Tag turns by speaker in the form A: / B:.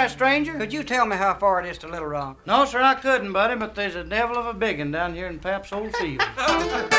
A: stranger?
B: Could you tell me how far it is to Little Rock?
A: No, sir, I couldn't, buddy, but there's a devil of a big one down here in Pap's old field.